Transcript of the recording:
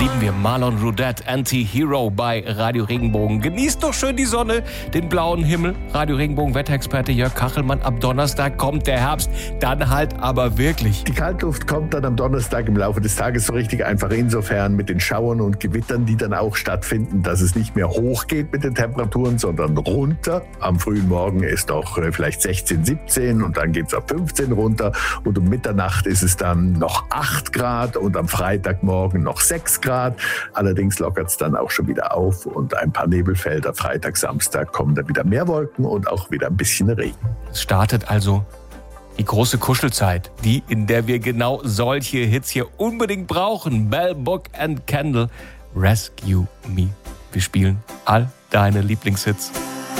lieben wir Marlon Roudette, Anti-Hero bei Radio Regenbogen. Genießt doch schön die Sonne, den blauen Himmel. Radio Regenbogen Wetterexperte Jörg Kachelmann. Ab Donnerstag kommt der Herbst, dann halt aber wirklich. Die Kaltluft kommt dann am Donnerstag im Laufe des Tages so richtig einfach insofern mit den Schauern und Gewittern, die dann auch stattfinden, dass es nicht mehr hochgeht mit den Temperaturen, sondern runter. Am frühen Morgen ist noch vielleicht 16, 17 und dann geht es auf 15 runter. Und um Mitternacht ist es dann noch 8 Grad und am Freitagmorgen noch 6 Grad. Allerdings lockert es dann auch schon wieder auf und ein paar Nebelfelder. Freitag, Samstag kommen dann wieder mehr Wolken und auch wieder ein bisschen Regen. Es startet also die große Kuschelzeit, die, in der wir genau solche Hits hier unbedingt brauchen. Bell, Book and Candle, Rescue Me. Wir spielen all deine Lieblingshits.